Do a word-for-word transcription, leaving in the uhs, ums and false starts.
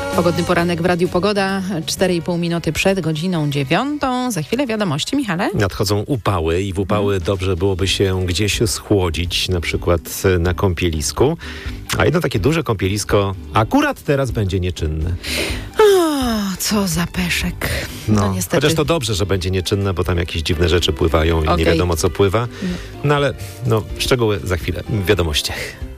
Pogodny poranek w Radiu Pogoda, cztery i pół minuty przed godziną dziewiątą. Za chwilę wiadomości, Michale. Nadchodzą upały i w upały hmm. dobrze byłoby się gdzieś schłodzić, na przykład na kąpielisku. A jedno takie duże kąpielisko akurat teraz będzie nieczynne. O, co za peszek. No, no niestety. Chociaż to dobrze, że będzie nieczynne, bo tam jakieś dziwne rzeczy pływają i okay. nie wiadomo co pływa. No ale no, szczegóły za chwilę w wiadomościach.